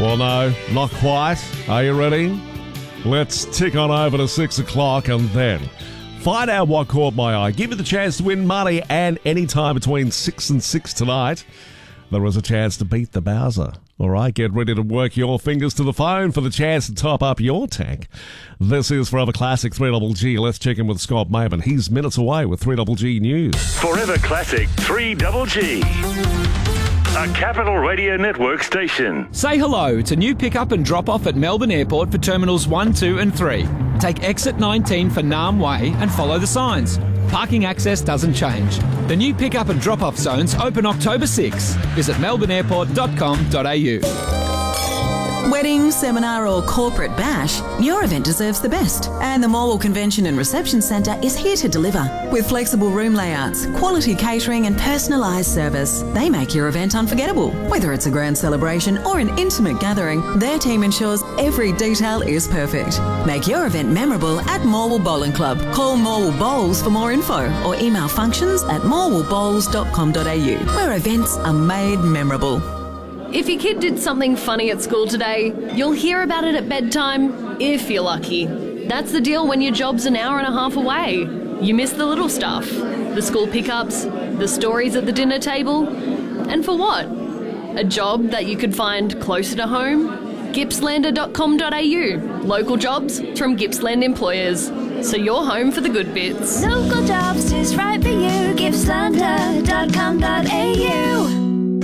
Well, no, not quite. Are you ready? Let's tick on over to 6 o'clock and then find out what caught my eye. Give you the chance to win money, and any time between 6 and 6 tonight, there is a chance to beat the Bowser. All right, get ready to work your fingers to the phone for the chance to top up your tank. This is Forever Classic 3GG. Let's check in with Scott Maven. He's minutes away with 3GG News. Forever Classic 3GG. A Capital Radio Network station. Say hello to new pick-up and drop-off at Melbourne Airport for Terminals 1, 2 and 3. Take exit 19 for Nam Way and follow the signs. Parking access doesn't change. The new pick-up and drop-off zones open October 6. Visit melbourneairport.com.au. Wedding, seminar or corporate bash, your event deserves the best. And the Morwell Convention and Reception Centre is here to deliver. With flexible room layouts, quality catering and personalised service, they make your event unforgettable. Whether it's a grand celebration or an intimate gathering, their team ensures every detail is perfect. Make your event memorable at Morwell Bowling Club. Call Morwell Bowls for more info or email functions@morwellbowls.com.au, where events are made memorable. If your kid did something funny at school today, you'll hear about it at bedtime, if you're lucky. That's the deal when your job's an hour and a half away. You miss the little stuff, the school pickups, the stories at the dinner table. And for what? A job that you could find closer to home? Gippslander.com.au. Local jobs from Gippsland employers. So you're home for the good bits. Local jobs is right for you. Gippslander.com.au.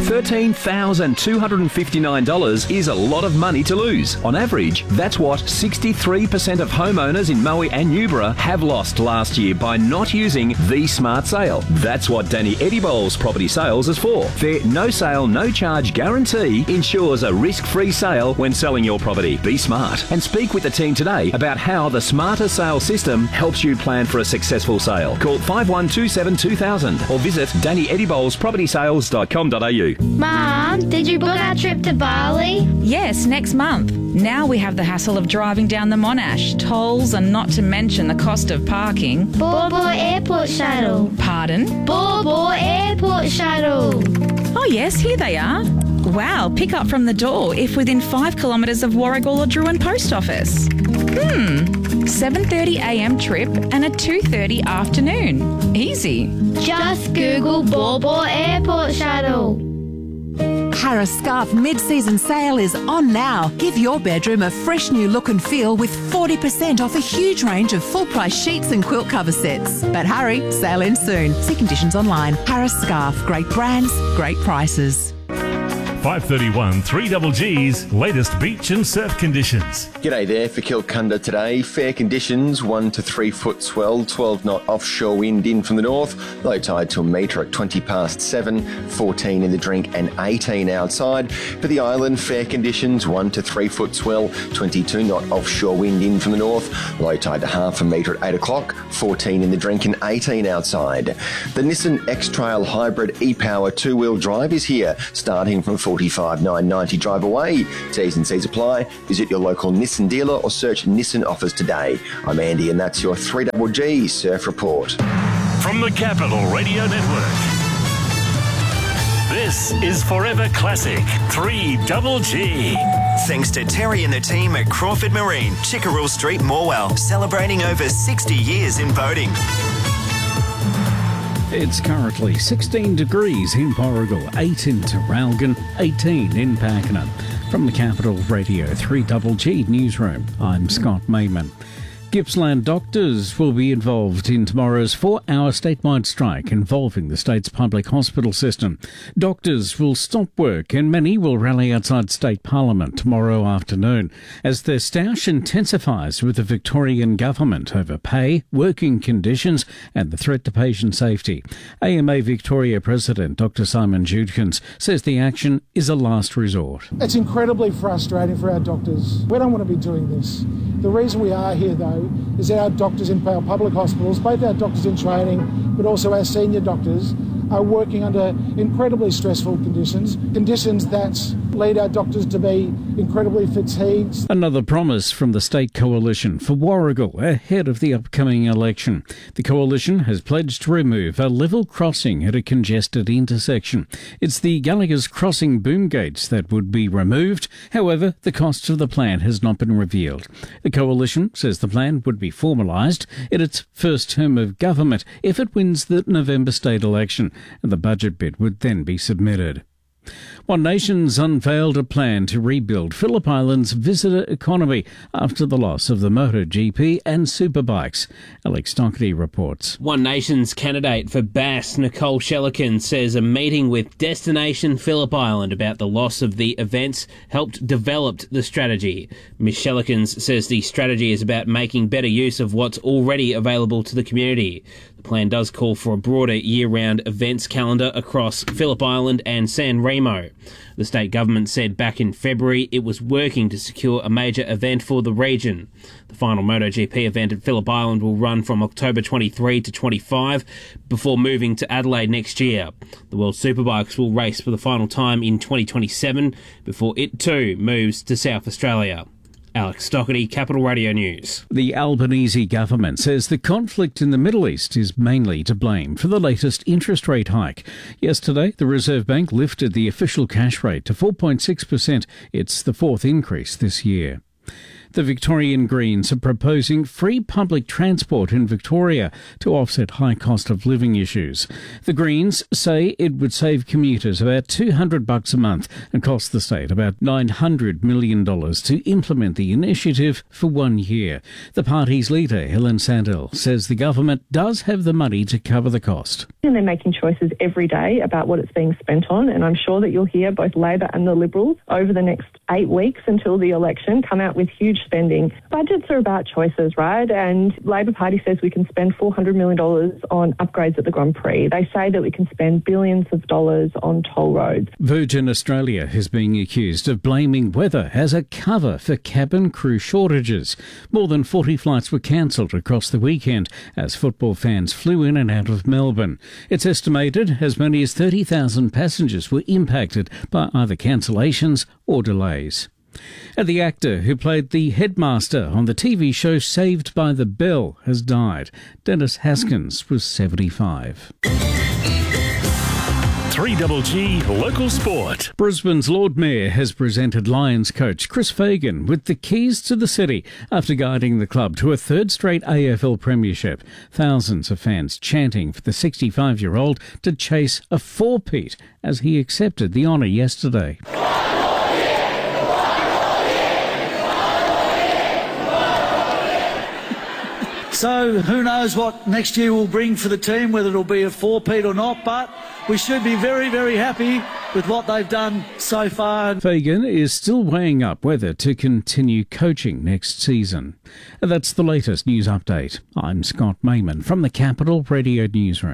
$13,259 is a lot of money to lose. On average, that's what 63% of homeowners in Moe and Newborough have lost last year by not using the Smart Sale. That's what Danny Edibol's Property Sales is for. Their no sale, no charge guarantee ensures a risk-free sale when selling your property. Be smart and speak with the team today about how the Smarter Sale system helps you plan for a successful sale. Call 5127 2000 or visit DannyEdibolsPropertySales.com.au. Mum, did you book our trip to Bali? Yes, next month. Now we have the hassle of driving down the Monash, tolls and not to mention the cost of parking. Baw Baw Airport Shuttle. Pardon? Baw Baw Airport Shuttle. Oh yes, here they are. Wow, pick up from the door if within 5 kilometres of Warragul or Druin Post Office. 7:30am trip and a 2:30 afternoon. Easy. Just Google Baw Baw Airport Shuttle. Harris Scarf mid-season sale is on now. Give your bedroom a fresh new look and feel with 40% off a huge range of full-price sheets and quilt cover sets. But hurry, sale ends soon. See conditions online. Harris Scarf, great brands, great prices. 531 3GG's latest beach and surf conditions. G'day there for Kilcunda today. Fair conditions, 1 to 3 foot swell, 12 knot offshore wind in from the north, low tide to a metre at 20 past 7, 14 in the drink and 18 outside. For the island, fair conditions, 1 to 3 foot swell, 22 knot offshore wind in from the north, low tide to half a metre at 8 o'clock, 14 in the drink and 18 outside. The Nissan X-Trail Hybrid e-Power 2-wheel drive is here, starting from 45,990 drive away. T's and C's apply. Visit your local Nissan dealer or search Nissan offers today. I'm Andy and that's your 3GG Surf Report. From the Capital Radio Network, this is Forever Classic 3GG. Thanks to Terry and the team at Crawford Marine, Chickerell Street, Morwell, celebrating over 60 years in boating. It's currently 16 degrees in Warragul, 8 in Terralgan, 18 in Pakenham. From the Capital Radio 3GG Newsroom, I'm Scott Mayman. Gippsland doctors will be involved in tomorrow's 4-hour statewide strike involving the state's public hospital system. Doctors will stop work and many will rally outside State Parliament tomorrow afternoon as their stoush intensifies with the Victorian government over pay, working conditions and the threat to patient safety. AMA Victoria President Dr Simon Judkins says the action is a last resort. It's incredibly frustrating for our doctors. We don't want to be doing this. The reason we are here, though, is our doctors in our public hospitals, both our doctors in training, but also our senior doctors, are working under incredibly stressful conditions that lead our doctors to be incredibly fatigued. Another promise from the State Coalition for Warragul ahead of the upcoming election. The coalition has pledged to remove a level crossing at a congested intersection. It's the Gallagher's Crossing boom gates that would be removed. However, the cost of the plan has not been revealed. The coalition says the plan would be formalised in its first term of government if it wins the November state election, and the budget bid would then be submitted. One Nation's unveiled a plan to rebuild Phillip Island's visitor economy after the loss of the MotoGP and Superbikes. Alex Doherty reports. One Nation's candidate for Bass, Nicole Shellican, says a meeting with Destination Phillip Island about the loss of the events helped develop the strategy. Ms Shellican says the strategy is about making better use of what's already available to the community. The plan does call for a broader year-round events calendar across Phillip Island and San Remo. The state government said back in February it was working to secure a major event for the region. The final MotoGP event at Phillip Island will run from October 23 to 25 before moving to Adelaide next year. The World Superbikes will race for the final time in 2027 before it too moves to South Australia. Alex Doherty, Capital Radio News. The Albanese government says the conflict in the Middle East is mainly to blame for the latest interest rate hike. Yesterday, the Reserve Bank lifted the official cash rate to 4.6%. It's the fourth increase this year. The Victorian Greens are proposing free public transport in Victoria to offset high cost of living issues. The Greens say it would save commuters about $200 a month and cost the state about $900 million to implement the initiative for 1 year. The party's leader, Helen Sandell, says the government does have the money to cover the cost. And they're making choices every day about what it's being spent on, and I'm sure that you'll hear both Labor and the Liberals over the next 8 weeks until the election come out with huge spending. Budgets are about choices, right? And Labor Party says we can spend $400 million on upgrades at the Grand Prix. They say that we can spend billions of dollars on toll roads. Virgin Australia is being accused of blaming weather as a cover for cabin crew shortages. More than 40 flights were cancelled across the weekend as football fans flew in and out of Melbourne. It's estimated as many as 30,000 passengers were impacted by either cancellations or delays. And the actor who played the headmaster on the TV show Saved by the Bell has died. Dennis Haskins was 75. 3GG Local Sport. Brisbane's Lord Mayor has presented Lions coach Chris Fagan with the keys to the city after guiding the club to a third straight AFL premiership. Thousands of fans chanting for the 65-year-old to chase a four-peat as he accepted the honour yesterday. So who knows what next year will bring for the team, whether it'll be a four-peat or not, but we should be very, very happy with what they've done so far. Fagan is still weighing up whether to continue coaching next season. And that's the latest news update. I'm Scott Mayman from the Capital Radio Newsroom.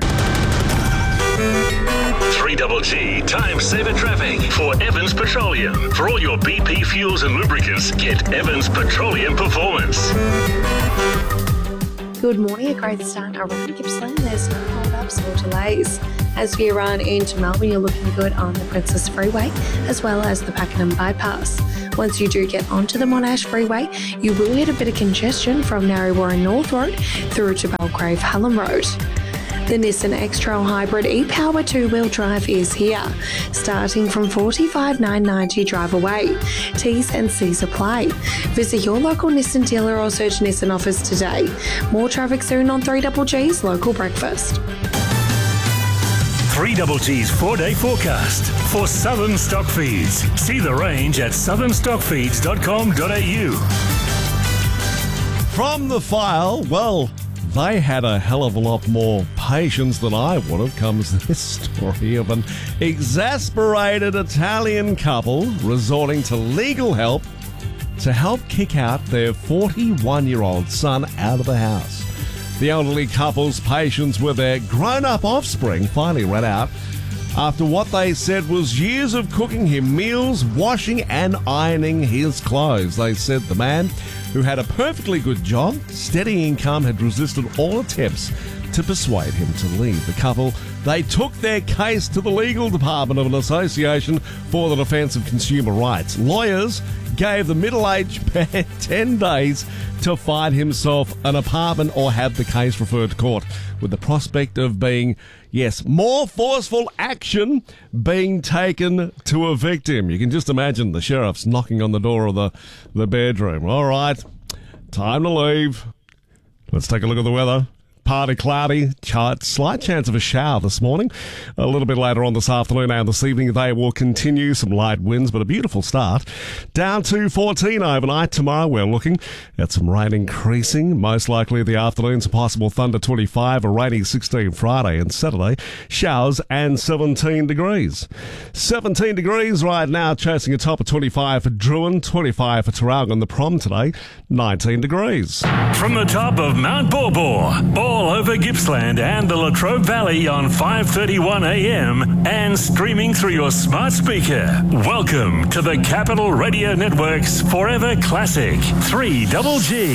3GG Time Saver Traffic for Evans Petroleum. For all your BP fuels and lubricants, get Evans Petroleum Performance. Good morning, a great start around Gippsland. There's no hold-ups or delays. As you run into Melbourne, you're looking good on the Princess Freeway as well as the Pakenham Bypass. Once you do get onto the Monash Freeway, you will hit a bit of congestion from Narre North Road through to Belgrave Hallam Road. The Nissan X-Trail Hybrid e-Power 2-wheel drive is here, starting from $45,990 drive away. T's and C's apply. Visit your local Nissan dealer or search Nissan offers today. More traffic soon on 3GG's Local Breakfast. 3GG's 4-day forecast for Southern Stockfeeds. See the range at southernstockfeeds.com.au. From the file, well, they had a hell of a lot more patience than I would have, comes this story of an exasperated Italian couple resorting to legal help to help kick out their 41-year-old son out of the house. The elderly couple's patience with their grown-up offspring finally ran out after what they said was years of cooking him meals, washing and ironing his clothes. They said the man, who had a perfectly good job, steady income, had resisted all attempts to persuade him to leave. The couple, they took their case to the legal department of an association for the defence of consumer rights. Lawyers gave the middle-aged pair 10 days to find himself an apartment or have the case referred to court, with the prospect of being, more forceful action being taken to evict him. You can just imagine the sheriff's knocking on the door of the bedroom. All right, time to leave. Let's take a look at the weather. Partly cloudy, slight chance of a shower this morning. A little bit later on this afternoon and this evening, they will continue. Some light winds, but a beautiful start. Down to 14 overnight. Tomorrow, we're looking at some rain increasing. Most likely the afternoons, a possible thunder 25, a rainy 16 Friday and Saturday. Showers and 17 degrees. 17 degrees right now, chasing a top of 25 for Druin, 25 for Traralgon. The Prom today, 19 degrees. From the top of Mount Borbor, all over Gippsland and the Latrobe Valley on 5:31 a.m. and streaming through your smart speaker. Welcome to the Capital Radio Network's Forever Classic 3GG.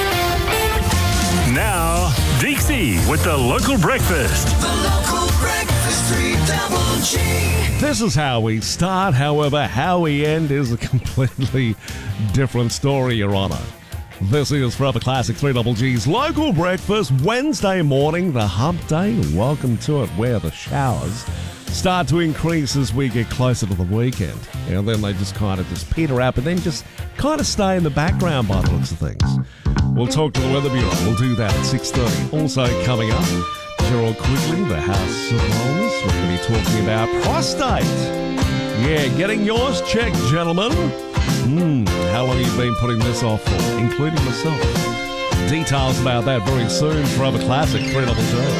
Now, Dixie with the local breakfast. The local breakfast 3GG. This is how we start. However, how we end is a completely different story, Your Honour. This is Forever Classic 3GG's local breakfast, Wednesday morning, the hump day. Welcome to it, where the showers start to increase as we get closer to the weekend. And then they just kind of just peter out, but then just kind of stay in the background by the looks of things. We'll talk to the Weather Bureau. We'll do that at 6:30. Also coming up, Gerald Quigley, the House of Wellness. We're going to be talking about prostate. Yeah, getting yours checked, gentlemen. How long have you been putting this off for, including myself? Details about that very soon. Forever Classic 3GG.